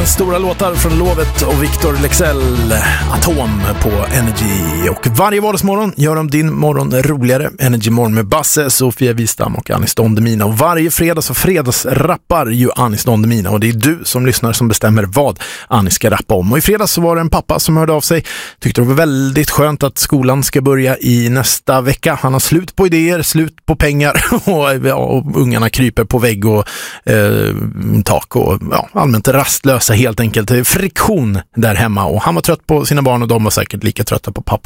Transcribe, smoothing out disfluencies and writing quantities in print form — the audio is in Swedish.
Dagens stora låtar från Lovet och Victor Lexell, Atom på Energy. Och varje vardagsmorgon gör de din morgon roligare. Energy morgon med Basse, Sofia Wistam och Anis Don Demina. Och varje fredag så fredagsrappar ju Anis Don Demina. Och det är du som lyssnar som bestämmer vad Anis ska rappa om. Och i fredags så var det en pappa som hörde av sig. Tyckte det var väldigt skönt att skolan ska börja i nästa vecka. Han har slut på idéer, slut på pengar och ungarna kryper på vägg och tak och allmänt rastlösa helt enkelt. Friktion där hemma och han var trött på sina barn och de var säkert lika trötta på pappa.